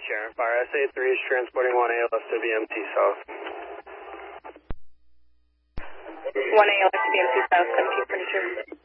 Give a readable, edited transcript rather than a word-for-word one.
Sharon Fire. SA3 is transporting 1ALS to BMT South. 1ALS to BMT South, 1722.